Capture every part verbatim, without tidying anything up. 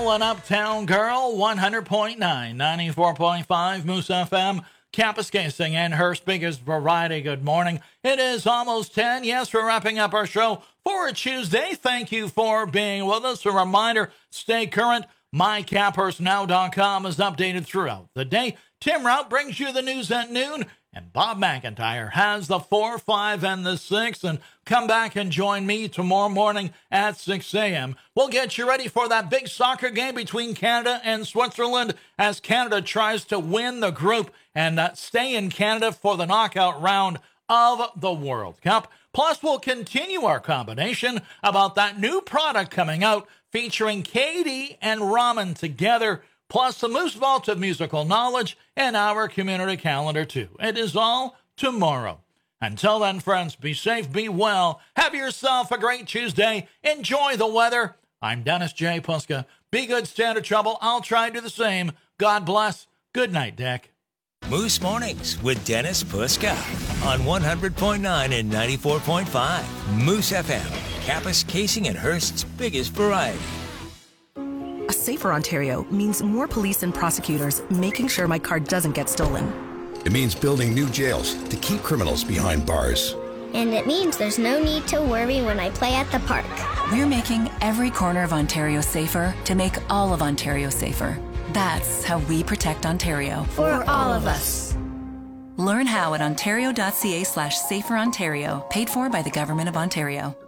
Girl and Uptown Girl, one hundred point nine, ninety-four point five, Moose F M, Kapuskasing and Hearst's biggest variety. Good morning. It is almost ten. Yes, we're wrapping up our show for a Tuesday. Thank you for being with us. A reminder, stay current. my caphurst now dot com is updated throughout the day. Tim Rout brings you the news at noon, and Bob McIntyre has the four, five, and the six. And come back and join me tomorrow morning at six a.m. We'll get you ready for that big soccer game between Canada and Switzerland as Canada tries to win the group and uh, stay in Canada for the knockout round of the World Cup. Plus, we'll continue our combination about that new product coming out featuring Katie and Ramen together, plus the Moose Vault of musical knowledge and our community calendar, too. It is all tomorrow. Until then, friends, be safe, be well, have yourself a great Tuesday, enjoy the weather. I'm Dennis J. Puska. Be good, stay out of trouble. I'll try to do the same. God bless. Good night, Dick. Moose Mornings with Dennis Puska on one hundred point nine and ninety-four point five. Moose F M, Kapuskasing and Hearst's biggest variety. A safer Ontario means more police and prosecutors making sure my car doesn't get stolen. It means building new jails to keep criminals behind bars. And it means there's no need to worry when I play at the park. We're making every corner of Ontario safer to make all of Ontario safer. That's how we protect Ontario. For all of us. Learn how at ontario.ca slash safer Ontario, paid for by the Government of Ontario.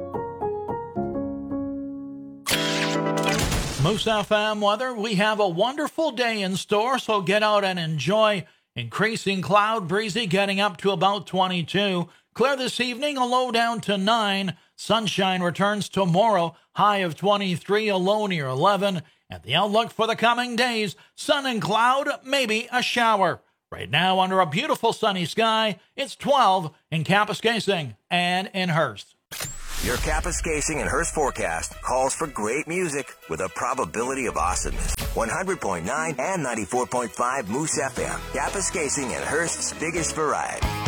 Moose F M weather, we have a wonderful day in store, so get out and enjoy. Increasing cloud, breezy, getting up to about twenty-two. Clear this evening, a low down to nine. Sunshine returns tomorrow, high of twenty-three, a low near eleven. And the outlook for the coming days, sun and cloud, maybe a shower. Right now, under a beautiful sunny sky, it's twelve in Kapuskasing and in Hearst. Your Kapuskasing and Hearst forecast calls for great music with a probability of awesomeness. one hundred point nine and ninety-four point five Moose F M, Kapuskasing and Hearst's biggest variety.